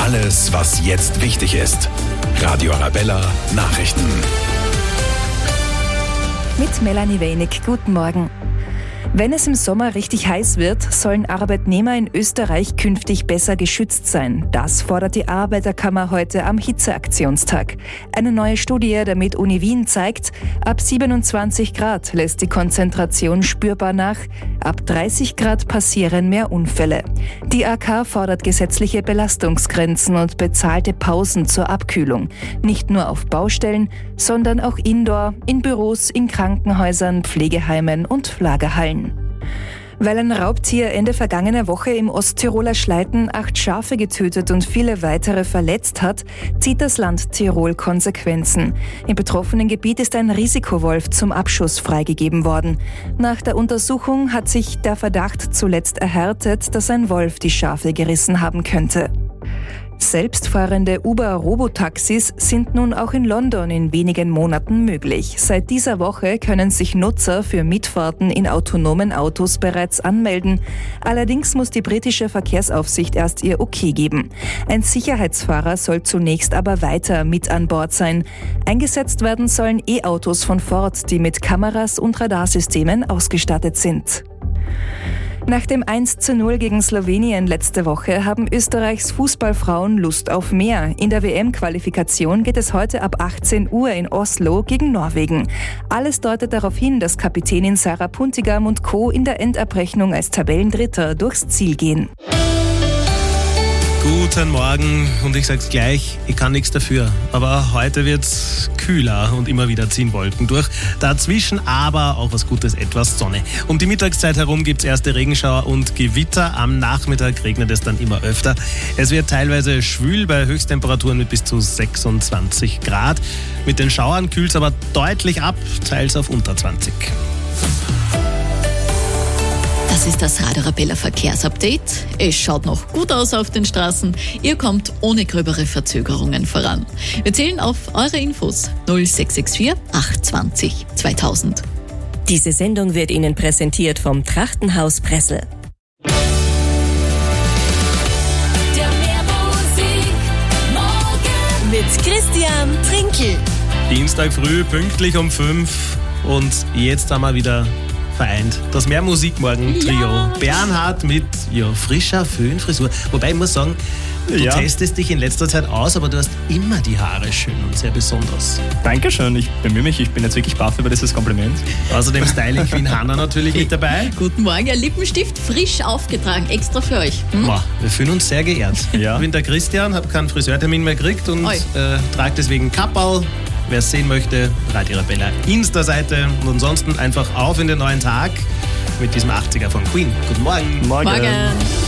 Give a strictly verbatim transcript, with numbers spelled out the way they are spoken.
Alles, was jetzt wichtig ist. Radio Arabella Nachrichten. Mit Melanie Weinig. Guten Morgen. Wenn es im Sommer richtig heiß wird, sollen Arbeitnehmer in Österreich künftig besser geschützt sein. Das fordert die Arbeiterkammer heute am Hitzeaktionstag. Eine neue Studie der Med-Uni Wien zeigt, ab siebenundzwanzig Grad lässt die Konzentration spürbar nach, ab dreißig Grad passieren mehr Unfälle. Die A K fordert gesetzliche Belastungsgrenzen und bezahlte Pausen zur Abkühlung. Nicht nur auf Baustellen, sondern auch indoor, in Büros, in Krankenhäusern, Pflegeheimen und Lagerhallen. Weil ein Raubtier Ende vergangener Woche im Osttiroler Schleiten acht Schafe getötet und viele weitere verletzt hat, zieht das Land Tirol Konsequenzen. Im betroffenen Gebiet ist ein Risikowolf zum Abschuss freigegeben worden. Nach der Untersuchung hat sich der Verdacht zuletzt erhärtet, dass ein Wolf die Schafe gerissen haben könnte. Selbstfahrende Uber-Robotaxis sind nun auch in London in wenigen Monaten möglich. Seit dieser Woche können sich Nutzer für Mitfahrten in autonomen Autos bereits anmelden. Allerdings muss die britische Verkehrsaufsicht erst ihr Okay geben. Ein Sicherheitsfahrer soll zunächst aber weiter mit an Bord sein. Eingesetzt werden sollen E-Autos von Ford, die mit Kameras und Radarsystemen ausgestattet sind. Nach dem eins zu null gegen Slowenien letzte Woche haben Österreichs Fußballfrauen Lust auf mehr. In der W M-Qualifikation geht es heute ab achtzehn Uhr in Oslo gegen Norwegen. Alles deutet darauf hin, dass Kapitänin Sarah Puntigam und Co. in der Endabrechnung als Tabellendritter durchs Ziel gehen. Guten Morgen und ich sag's gleich, ich kann nichts dafür. Aber heute wird's kühler und immer wieder ziehen Wolken durch. Dazwischen aber auch was Gutes, etwas Sonne. Um die Mittagszeit herum gibt's erste Regenschauer und Gewitter. Am Nachmittag regnet es dann immer öfter. Es wird teilweise schwül bei Höchsttemperaturen mit bis zu sechsundzwanzig Grad. Mit den Schauern kühlt's aber deutlich ab, teils auf unter zwanzig. Das ist das Radio Arabella Verkehrsupdate. Es schaut noch gut aus auf den Straßen. Ihr kommt ohne gröbere Verzögerungen voran. Wir zählen auf eure Infos null sechs sechs vier acht zwei null zweitausend. Diese Sendung wird Ihnen präsentiert vom Trachtenhaus Pressel. Der Meermusik morgen Mit Christian Trinkel. Dienstag früh, pünktlich um fünf. Und jetzt haben wir wieder vereint. Das Meermusikmorgen-Trio. Ja. Bernhard mit ja, frischer Föhnfrisur. Wobei ich muss sagen, du ja. testest dich in letzter Zeit aus, aber du hast immer die Haare schön und sehr besonders. Dankeschön, ich bemühe mich. Ich bin jetzt wirklich baff über dieses Kompliment. Außerdem Styling Queen Hanna natürlich mit dabei. Guten Morgen, ein Lippenstift frisch aufgetragen, extra für euch. Hm? Boah, wir fühlen uns sehr geehrt. Ja. Ich bin der Christian, habe keinen Friseurtermin mehr gekriegt und äh, trage deswegen Kapperl. Wer es sehen möchte, Radio Arabella Insta-Seite und ansonsten einfach auf in den neuen Tag mit diesem achtziger von Queen. Guten Morgen. Morgen. Morgen.